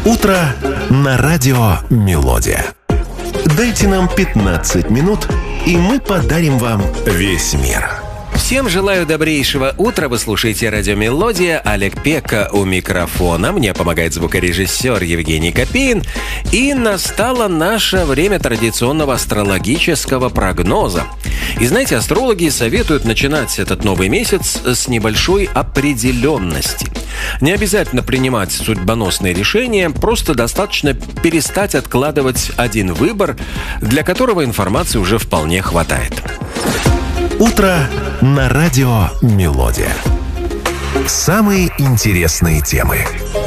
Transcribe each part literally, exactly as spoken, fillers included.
Утро на радио «Мелодия». Дайте нам пятнадцать минут, и мы подарим вам весь мир. Всем желаю добрейшего утра. Вы слушаете радио «Мелодия». Олег Пека у микрофона. Мне помогает звукорежиссер Евгений Копейн. И настало наше время традиционного астрологического прогноза. И знаете, астрологи советуют начинать этот новый месяц с небольшой определенности. Не обязательно принимать судьбоносные решения, просто достаточно перестать откладывать один выбор, для которого информации уже вполне хватает. Утро на радио «Мелодия». Самые интересные темы.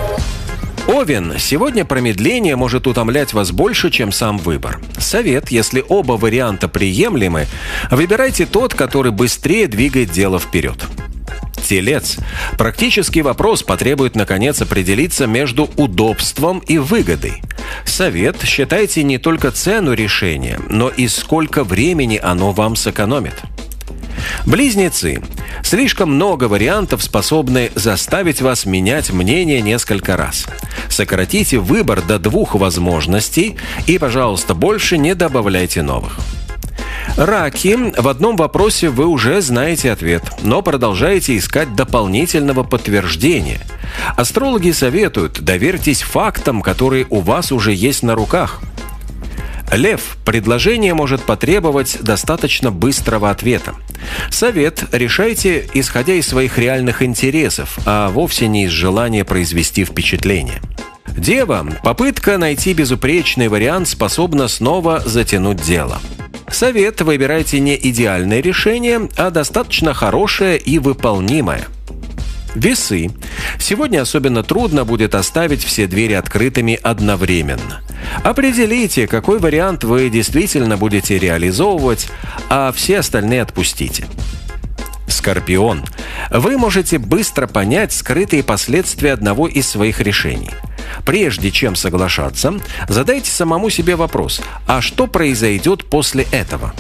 Овен. Сегодня промедление может утомлять вас больше, чем сам выбор. Совет: если оба варианта приемлемы, выбирайте тот, который быстрее двигает дело вперед. Телец. Практический вопрос потребует, наконец, определиться между удобством и выгодой. Совет: считайте не только цену решения, но и сколько времени оно вам сэкономит. Близнецы. Слишком много вариантов способны заставить вас менять мнение несколько раз. Сократите выбор до двух возможностей и, пожалуйста, больше не добавляйте новых. Раки. В одном вопросе вы уже знаете ответ, но продолжаете искать дополнительного подтверждения. Астрологи советуют: доверьтесь фактам, которые у вас уже есть на руках. Лев. Предложение может потребовать достаточно быстрого ответа. Совет: решайте, исходя из своих реальных интересов, а вовсе не из желания произвести впечатление. Дева. Попытка найти безупречный вариант способна снова затянуть дело. Совет: выбирайте не идеальное решение, а достаточно хорошее и выполнимое. Весы. Сегодня особенно трудно будет оставить все двери открытыми одновременно. Определите, какой вариант вы действительно будете реализовывать, а все остальные отпустите. Скорпион. Вы можете быстро понять скрытые последствия одного из своих решений. Прежде чем соглашаться, задайте самому себе вопрос: а что произойдет после этого?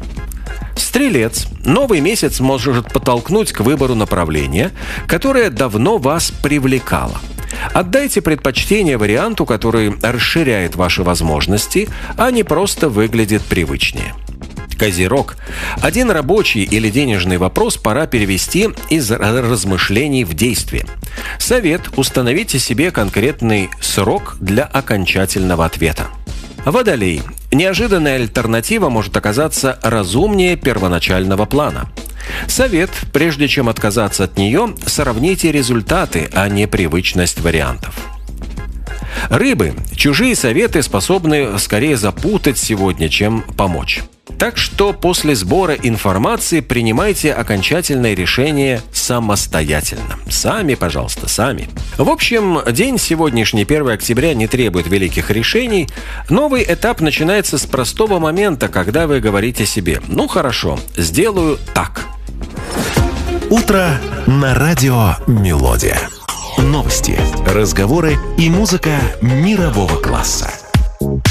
Стрелец. Новый месяц может подтолкнуть к выбору направления, которое давно вас привлекало. Отдайте предпочтение варианту, который расширяет ваши возможности, а не просто выглядит привычнее. Козерог. Один рабочий или денежный вопрос пора перевести из размышлений в действие. Совет: установите себе конкретный срок для окончательного ответа. Водолей. Неожиданная альтернатива может оказаться разумнее первоначального плана. Совет: прежде чем отказаться от нее, сравните результаты, а не привычность вариантов. Рыбы. Чужие советы способны скорее запутать сегодня, чем помочь. Так что после сбора информации принимайте окончательное решение самостоятельно. Сами, пожалуйста, сами. В общем, день сегодняшний, первое октября, не требует великих решений. Новый этап начинается с простого момента, когда вы говорите себе: ну хорошо, сделаю так. Утро на радио «Мелодия». Новости, разговоры и музыка мирового класса.